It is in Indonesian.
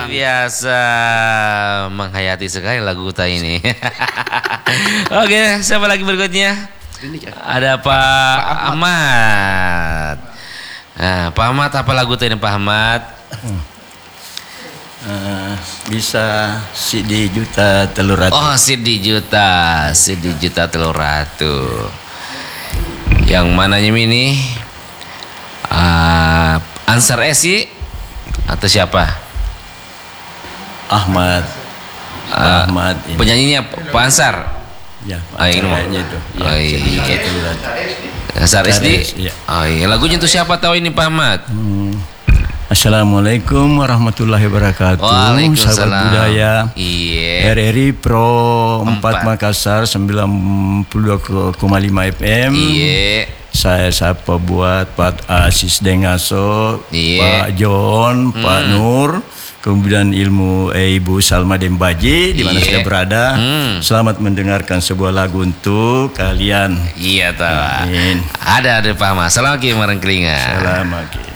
Luar biasa menghayati sekali lagu Uta ini. Oke, siapa lagi berikutnya? Ada Pak Ahmad. Nah, Pak Ahmad, apa lagu Uta ini Pak Ahmad? Bisa Sidi Juta Telur Ratu. Oh, Sidi Juta Telur Ratu. Yang mananya ini? Ansar Esi atau siapa? Ahmad ini. Penyanyinya Pak Ansar. Ya, ini itu. Ya, Sidi Juta Telur Ratu. Ansar Esi. Ya. Oh iya, lagunya itu siapa tahu ini Pak Ahmad? Assalamualaikum warahmatullahi wabarakatuh. Waalaikumsalam. Sahabat budaya. Iya. RRI Pro 4 Makassar 92,5 FM. Iya. Saya sapa buat Pak Asis Dengaso, Iya. Pak John, Pak Nur, kemudian Ibu Salma Dembaji di mana Iya. sudah berada. Selamat mendengarkan sebuah lagu untuk kalian. Iya tahu. Amin. Ada Pak Ahmad. Salam lagi marang kelinga. Salam lagi.